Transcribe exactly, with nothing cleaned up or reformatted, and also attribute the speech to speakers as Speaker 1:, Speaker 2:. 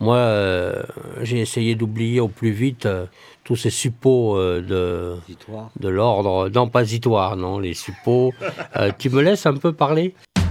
Speaker 1: Moi, euh, j'ai essayé d'oublier au plus vite euh, tous ces suppôts euh, de,
Speaker 2: Dis-toi.
Speaker 1: de l'ordre. Non, pas Zitoire, non, les suppôts. Euh, tu me laisses un peu parler?